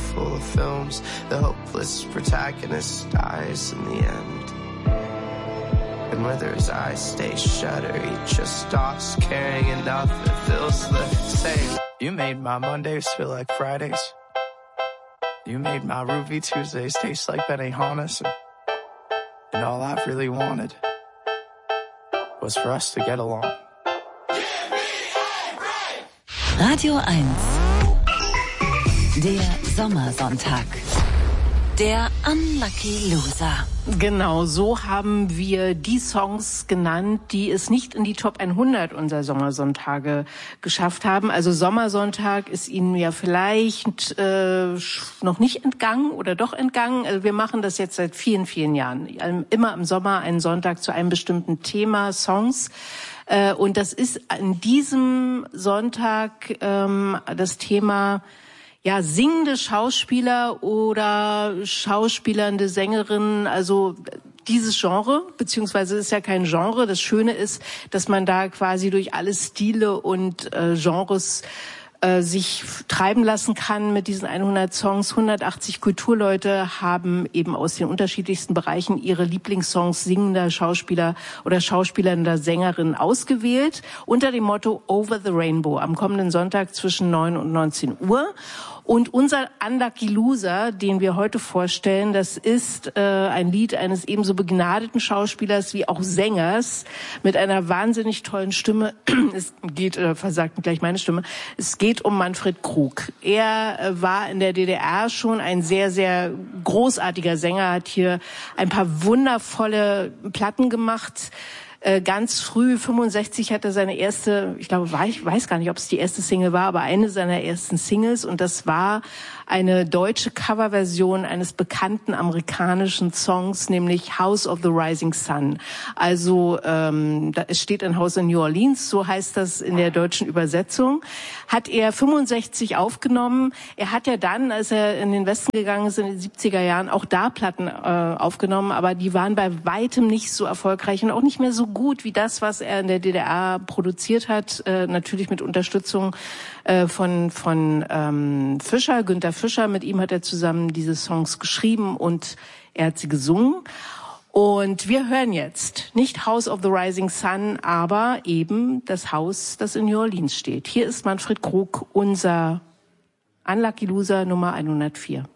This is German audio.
full of films. The hopeless protagonist dies in the end. And whether his eyes stay shut or he just stops caring enough, it feels the same. You made my Mondays feel like Fridays. You made my Ruby Tuesdays taste like Benihana's. And all I've really wanted was for us to get along. Radio 1. Der Sommersonntag. Der Unlucky Loser. Genau, so haben wir die Songs genannt, die es nicht in die Top 100 unserer Sommersonntage geschafft haben. Also Sommersonntag ist Ihnen ja vielleicht noch nicht entgangen oder doch entgangen. Also wir machen das jetzt seit vielen, vielen Jahren. Immer im Sommer einen Sonntag zu einem bestimmten Thema, Songs. Und das ist an diesem Sonntag das Thema singende Schauspieler oder schauspielernde Sängerinnen, also dieses Genre, beziehungsweise ist ja kein Genre. Das Schöne ist, dass man da quasi durch alle Stile und Genres sich treiben lassen kann mit diesen 100 Songs. 180 Kulturleute haben eben aus den unterschiedlichsten Bereichen ihre Lieblingssongs singender Schauspieler oder schauspielernder Sängerinnen ausgewählt unter dem Motto Over the Rainbow am kommenden Sonntag zwischen 9 und 19 Uhr. Und unser Unlucky Loser, den wir heute vorstellen, das ist ein Lied eines ebenso begnadeten Schauspielers wie auch Sängers mit einer wahnsinnig tollen Stimme. Es geht, versagt gleich meine Stimme, es geht um Manfred Krug. Er war in der DDR schon ein sehr, sehr großartiger Sänger, hat hier ein paar wundervolle Platten gemacht. Ganz früh, 65, hat er seine erste, ich weiß gar nicht, ob es die erste Single war, aber eine seiner ersten Singles, und das war eine deutsche Coverversion eines bekannten amerikanischen Songs, nämlich House of the Rising Sun. Also es steht ein Haus in New Orleans, so heißt das in der deutschen Übersetzung. Hat er 65 aufgenommen. Er hat ja dann, als er in den Westen gegangen ist, in den 70er Jahren, auch da Platten aufgenommen, aber die waren bei weitem nicht so erfolgreich und auch nicht mehr so gut wie das, was er in der DDR produziert hat. Natürlich mit Unterstützung von Fischer, Günter Fischer. Mit ihm hat er zusammen diese Songs geschrieben und er hat sie gesungen. Und wir hören jetzt nicht House of the Rising Sun, aber eben das Haus, das in New Orleans steht. Hier ist Manfred Krug, unser Unlucky Loser Nummer 104.